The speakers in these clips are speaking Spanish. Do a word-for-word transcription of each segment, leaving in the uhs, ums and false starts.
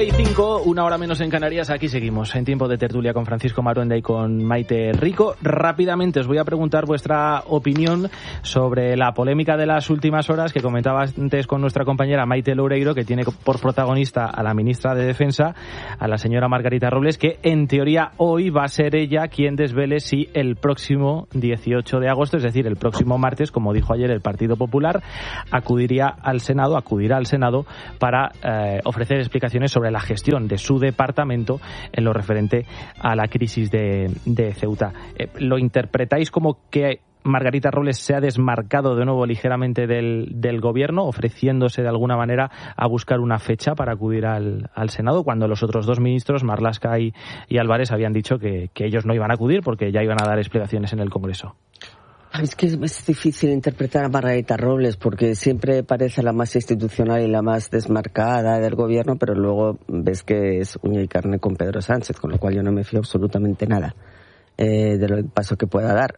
nueve y cinco, una hora menos en Canarias. Aquí seguimos en tiempo de tertulia con Francisco Maruenda y con Maite Rico. Rápidamente os voy a preguntar vuestra opinión sobre la polémica de las últimas horas que comentaba antes con nuestra compañera Maite Loureiro, que tiene por protagonista a la ministra de Defensa, a la señora Margarita Robles, que en teoría hoy va a ser ella quien desvele si el próximo dieciocho de agosto, es decir, el próximo martes, como dijo ayer el Partido Popular, acudiría al Senado, acudirá al Senado para eh, ofrecer explicaciones sobre la gestión de su departamento en lo referente a la crisis de, de Ceuta. Eh, ¿Lo interpretáis como que Margarita Robles se ha desmarcado de nuevo ligeramente del, del gobierno, ofreciéndose de alguna manera a buscar una fecha para acudir al, al Senado, cuando los otros dos ministros, Marlaska y, y Álvarez, habían dicho que, que ellos no iban a acudir porque ya iban a dar explicaciones en el Congreso? Es que es difícil interpretar a Margarita Robles porque siempre parece la más institucional y la más desmarcada del gobierno, pero luego ves que es uña y carne con Pedro Sánchez, con lo cual yo no me fío absolutamente nada eh, de lo del paso que pueda dar.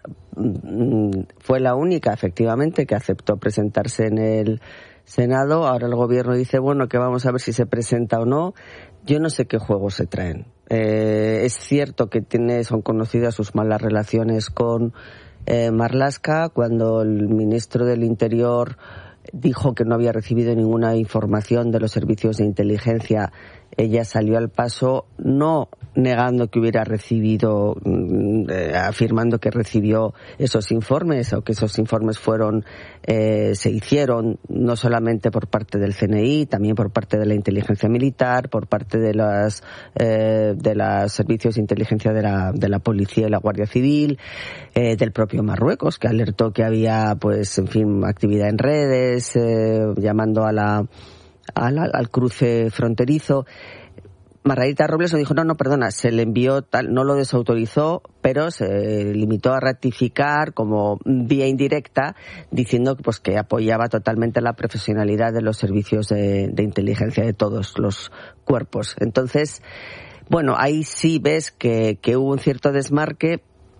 Fue la única, efectivamente, que aceptó presentarse en el Senado. Ahora el gobierno dice, bueno, que vamos a ver si se presenta o no. Yo no sé qué juegos se traen. Eh, es cierto que tiene, son conocidas sus malas relaciones con Eh, Marlaska. Cuando el ministro del Interior dijo que no había recibido ninguna información de los servicios de inteligencia, ella salió al paso, no negando que hubiera recibido, eh, afirmando que recibió esos informes, o que esos informes fueron, eh, se hicieron no solamente por parte del C N I, también por parte de la inteligencia militar, por parte de las, eh, de los servicios de inteligencia de la, de la policía y la Guardia Civil, eh, del propio Marruecos, que alertó que había, pues, en fin, actividad en redes, eh, llamando a la, a la, al cruce fronterizo. Margarita Robles nos dijo, no, no, perdona, se le envió tal, no lo desautorizó, pero se limitó a ratificar como vía indirecta, diciendo pues que apoyaba totalmente la profesionalidad de los servicios de, de inteligencia de todos los cuerpos. Entonces, bueno, ahí sí ves que, que hubo un cierto desmarque,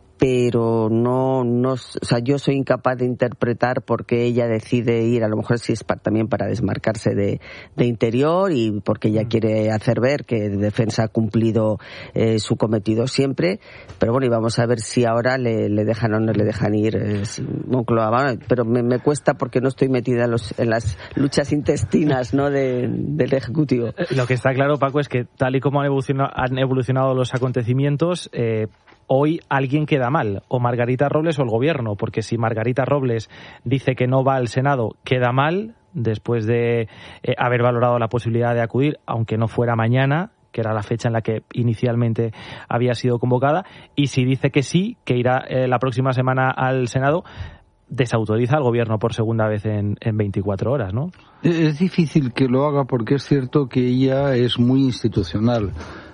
pero no, no, o sea, yo soy incapaz de interpretar por qué ella decide ir, a lo mejor sí es para, también para desmarcarse de, de Interior y porque ella quiere hacer ver que Defensa ha cumplido eh, su cometido siempre, pero bueno, y vamos a ver si ahora le, le dejan o no le dejan ir eh, Moncloa, pero me, me cuesta porque no estoy metida en, los, en las luchas intestinas, ¿no?, de, del Ejecutivo. Lo que está claro, Paco, es que tal y como han evolucionado, han evolucionado los acontecimientos, eh, hoy alguien queda mal, o Margarita Robles o el gobierno, porque si Margarita Robles dice que no va al Senado, queda mal, después de eh, haber valorado la posibilidad de acudir, aunque no fuera mañana, que era la fecha en la que inicialmente había sido convocada, y si dice que sí, que irá eh, la próxima semana al Senado, desautoriza al gobierno por segunda vez en, en veinticuatro horas, ¿no? Es difícil que lo haga porque es cierto que ella es muy institucional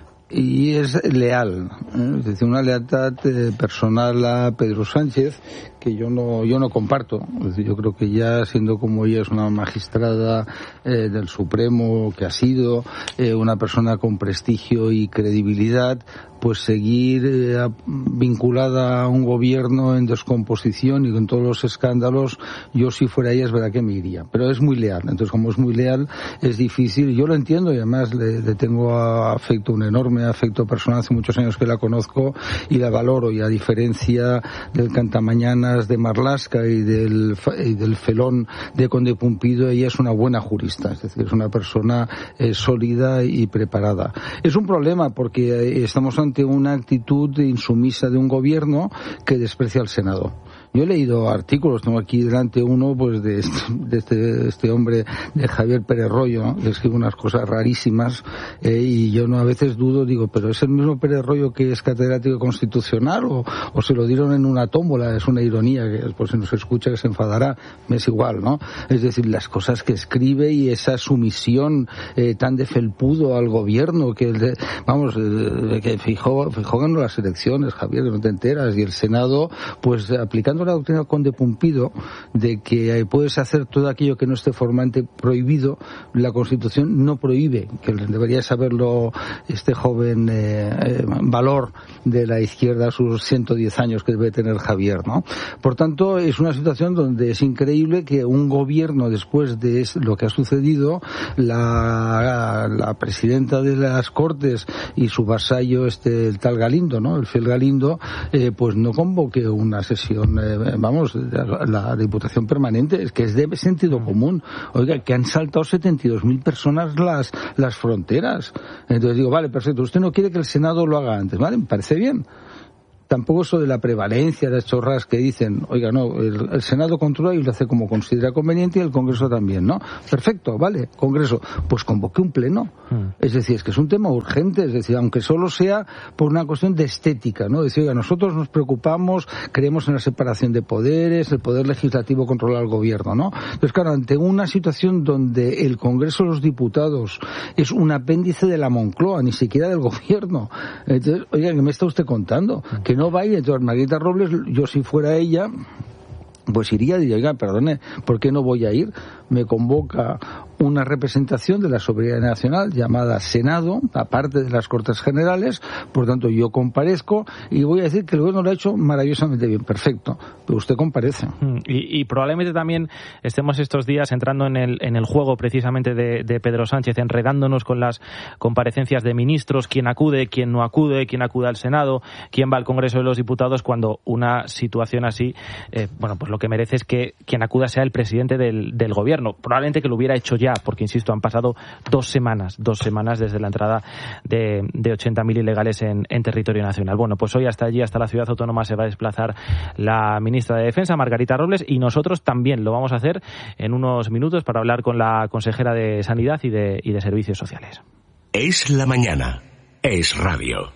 y es leal, ¿eh? Es decir, una lealtad eh, personal a Pedro Sánchez que yo no yo no comparto. Es decir, yo creo que ya siendo como ella es una magistrada eh, del Supremo que ha sido eh, una persona con prestigio y credibilidad, pues seguir eh, vinculada a un gobierno en descomposición y con todos los escándalos, yo si fuera ella es verdad que me iría, pero es muy leal. Entonces, como es muy leal, es difícil. Yo lo entiendo y además le, le tengo afecto, un enorme afecto personal. Hace muchos años que la conozco y la valoro, y a diferencia del cantamañanas de Marlaska y del, y del felón de Conde Pumpido, ella es una buena jurista, es decir, es una persona eh, sólida y preparada. Es un problema porque eh, estamos ante una actitud insumisa de un gobierno que desprecia al Senado. Yo he leído artículos, tengo aquí delante uno pues de este, de este, este hombre, de Javier Pérez Royo, ¿no?, que escribe unas cosas rarísimas, eh, y yo no a veces dudo, digo, pero ¿es el mismo Pérez Royo que es catedrático constitucional o, o se lo dieron en una tómbola? Es una ironía, que por si no se escucha que se enfadará, me es igual, ¿no? Es decir, las cosas que escribe y esa sumisión eh, tan de felpudo al gobierno, que de, vamos, eh, que fijó, fijó ganó las elecciones, Javier, que no te enteras, y el Senado, pues aplicando aplicando la doctrina Conde Pumpido de que puedes hacer todo aquello que no esté formalmente prohibido, la Constitución no prohíbe, que debería saberlo este joven eh, eh, valor de la izquierda a sus ciento diez años que debe tener Javier, ¿no? Por tanto, es una situación donde es increíble que un gobierno, después de lo que ha sucedido, la, la presidenta de las Cortes y su vasallo, este, el tal Galindo, ¿no? El fiel Galindo, eh, pues no convoque una sesión, eh, vamos, la, la Diputación Permanente, es que es de sentido común. Oiga, que han saltado setenta y dos mil personas las, las fronteras. Entonces digo, vale, perfecto, usted no quiere que el Senado lo haga antes, ¿vale? Me parece bien. Tampoco eso de la prevalencia, de las chorras que dicen, oiga, no, el, el Senado controla y lo hace como considera conveniente y el Congreso también, ¿no? Perfecto, vale, Congreso, pues convoque un pleno. Mm. Es decir, es que es un tema urgente, es decir, aunque solo sea por una cuestión de estética, ¿no? Decir, oiga, nosotros nos preocupamos, creemos en la separación de poderes, el poder legislativo controla al gobierno, ¿no? Entonces, claro, ante una situación donde el Congreso de los Diputados es un apéndice de la Moncloa, ni siquiera del gobierno, entonces, oiga, ¿qué me está usted contando? Mm. Que no va a ir. Entonces Margarita Robles, yo si fuera ella, pues iría y diría, oiga, perdone, ¿por qué no voy a ir? Me convoca una representación de la soberanía nacional llamada Senado, aparte de las Cortes Generales, por tanto yo comparezco y voy a decir que el gobierno lo ha hecho maravillosamente bien, perfecto, pero usted comparece. Y, y probablemente también estemos estos días entrando en el, en el juego precisamente de, de Pedro Sánchez, enredándonos con las comparecencias de ministros, quién acude, quién no acude, quién acude al Senado, quién va al Congreso de los Diputados, cuando una situación así, eh, bueno, pues lo que merece es que quien acuda sea el presidente del, del gobierno. Probablemente que lo hubiera hecho ya, porque insisto, han pasado dos semanas, dos semanas desde la entrada de, de ochenta mil ilegales en, en territorio nacional. Bueno, pues hoy hasta allí, hasta la ciudad autónoma, se va a desplazar la ministra de Defensa, Margarita Robles, y nosotros también lo vamos a hacer en unos minutos para hablar con la consejera de Sanidad y de, y de Servicios Sociales. Es la mañana, es radio.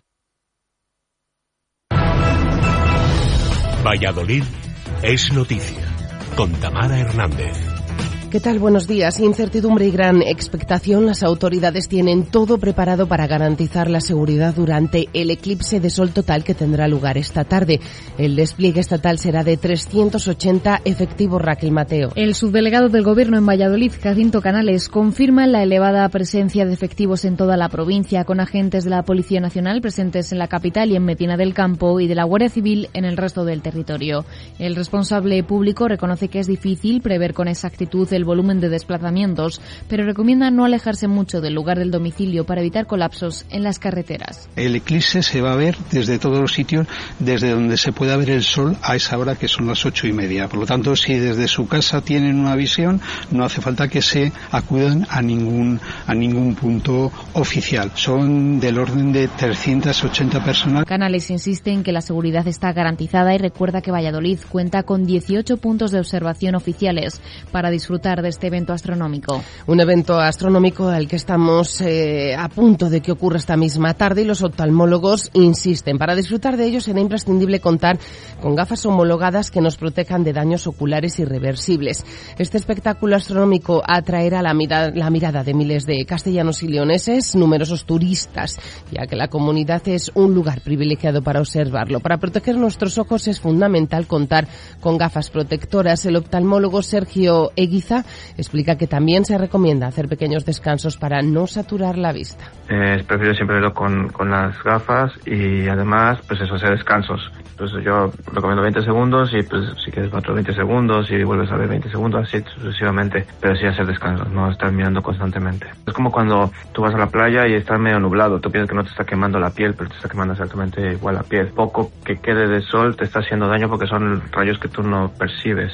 Valladolid es noticia, con Tamara Hernández. ¿Qué tal? Buenos días. Incertidumbre y gran expectación. Las autoridades tienen todo preparado para garantizar la seguridad durante el eclipse de sol total que tendrá lugar esta tarde. El despliegue estatal será de trescientos ochenta efectivos, Raquel Mateo. El subdelegado del Gobierno en Valladolid, Jacinto Canales, confirma la elevada presencia de efectivos en toda la provincia, con agentes de la Policía Nacional presentes en la capital y en Medina del Campo y de la Guardia Civil en el resto del territorio. El responsable público reconoce que es difícil prever con exactitud el volumen de desplazamientos, pero recomienda no alejarse mucho del lugar del domicilio para evitar colapsos en las carreteras. El eclipse se va a ver desde todos los sitios, desde donde se pueda ver el sol a esa hora que son las ocho y media. Por lo tanto, si desde su casa tienen una visión, no hace falta que se acudan a ningún a ningún punto oficial. Son del orden de trescientas ochenta personas. Canales insiste en que la seguridad está garantizada y recuerda que Valladolid cuenta con dieciocho puntos de observación oficiales para disfrutar de este evento astronómico. Un evento astronómico al que estamos eh, a punto de que ocurra esta misma tarde, y los oftalmólogos insisten. Para disfrutar de ello será imprescindible contar con gafas homologadas que nos protejan de daños oculares irreversibles. Este espectáculo astronómico atraerá la mirada, la mirada de miles de castellanos y leoneses, numerosos turistas, ya que la comunidad es un lugar privilegiado para observarlo. Para proteger nuestros ojos es fundamental contar con gafas protectoras. El oftalmólogo Sergio Eguiza explica que también se recomienda hacer pequeños descansos para no saturar la vista. Eh, prefiero siempre verlo con, con las gafas y además, pues eso, hacer descansos. Entonces yo recomiendo veinte segundos y pues si quieres otros veinte segundos y vuelves a ver veinte segundos, así sucesivamente. Pero sí hacer descansos, no estar mirando constantemente. Es como cuando tú vas a la playa y está medio nublado. Tú piensas que no te está quemando la piel, pero te está quemando exactamente igual la piel. Poco que quede de sol te está haciendo daño porque son rayos que tú no percibes.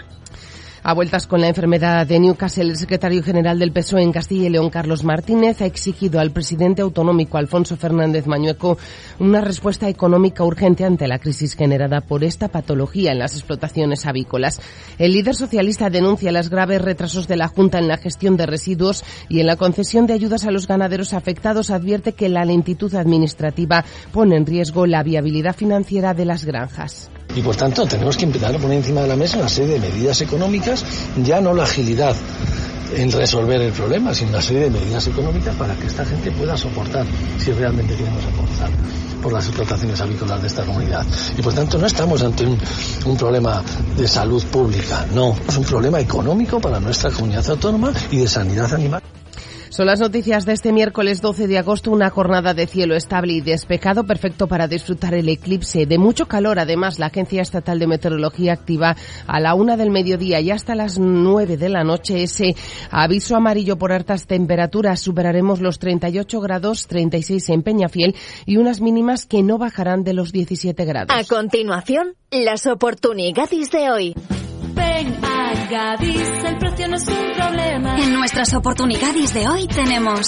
A vueltas con la enfermedad de Newcastle, el secretario general del P S O E en Castilla y León, Carlos Martínez, ha exigido al presidente autonómico, Alfonso Fernández Mañueco, una respuesta económica urgente ante la crisis generada por esta patología en las explotaciones avícolas. El líder socialista denuncia los graves retrasos de la Junta en la gestión de residuos y en la concesión de ayudas a los ganaderos afectados. Advierte que la lentitud administrativa pone en riesgo la viabilidad financiera de las granjas. Y por tanto tenemos que empezar a poner encima de la mesa una serie de medidas económicas, ya no la agilidad en resolver el problema, sino una serie de medidas económicas para que esta gente pueda soportar, si realmente queremos aportar por las explotaciones avícolas de esta comunidad. Y por tanto no estamos ante un, un problema de salud pública, no, es un problema económico para nuestra comunidad autónoma y de sanidad animal. Son las noticias de este miércoles doce de agosto, una jornada de cielo estable y despejado, perfecto para disfrutar el eclipse. De mucho calor, además, la Agencia Estatal de Meteorología activa a la una del mediodía y hasta las nueve de la noche ese aviso amarillo por altas temperaturas. Superaremos los treinta y ocho grados, treinta y seis en Peñafiel y unas mínimas que no bajarán de los diecisiete grados. A continuación, las oportunidades de hoy. Ven a Gadis, el precio no es un problema. En nuestras oportunidades de hoy tenemos...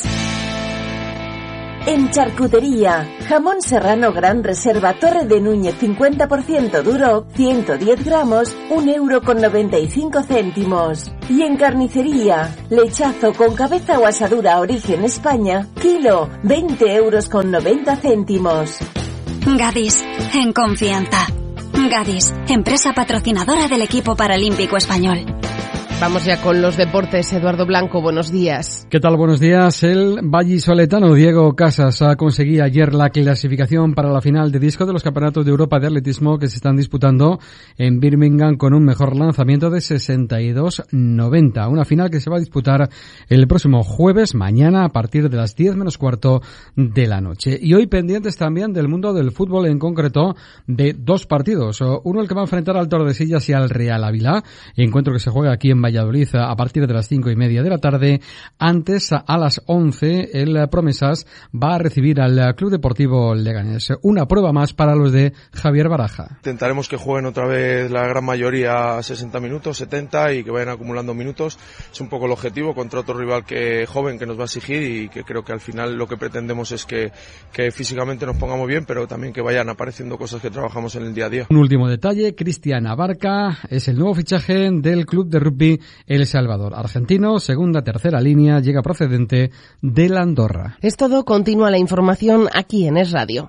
En charcutería, jamón serrano gran reserva Torre de Núñez cincuenta por ciento duro, ciento diez gramos, un euro con noventa y cinco céntimos. Y en carnicería, lechazo con cabeza o asadura origen España, kilo, veinte euros con noventa céntimos. Gadis, en confianza. Gadis, empresa patrocinadora del equipo paralímpico español. Vamos ya con los deportes. Eduardo Blanco, buenos días. ¿Qué tal? Buenos días. El vallisoletano Diego Casas ha conseguido ayer la clasificación para la final de disco de los Campeonatos de Europa de Atletismo que se están disputando en Birmingham con un mejor lanzamiento de sesenta y dos noventa. Una final que se va a disputar el próximo jueves, mañana, a partir de las diez menos cuarto de la noche. Y hoy pendientes también del mundo del fútbol, en concreto de dos partidos. Uno el que va a enfrentar al Tordesillas y al Real Ávila, encuentro que se juega aquí en Valladolid a partir de las cinco y media de la tarde. Antes, a las once, el Promesas va a recibir al Club Deportivo Leganés. Una prueba más para los de Javier Baraja. Intentaremos que jueguen otra vez la gran mayoría sesenta minutos, setenta, y que vayan acumulando minutos. Es un poco el objetivo contra otro rival que joven que nos va a exigir, y que creo que al final lo que pretendemos es que, que físicamente nos pongamos bien, pero también que vayan apareciendo cosas que trabajamos en el día a día. Un último detalle: Cristian Abarca es el nuevo fichaje del Club de Rugby El Salvador. Argentino, segunda, tercera línea, llega procedente de la Andorra. Es todo, continúa la información aquí en Es Radio.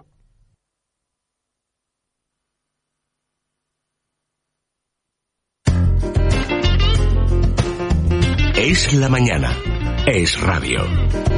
Es la mañana. Es Radio.